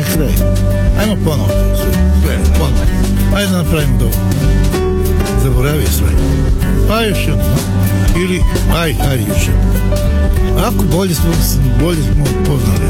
nije kraj. Ajmo ponovo sve, ponovo. Ajde da napravimo dobro. Zaboravi sve. Pa još jedno. Ili, ajde još jedno. Ako bolje smo poznali.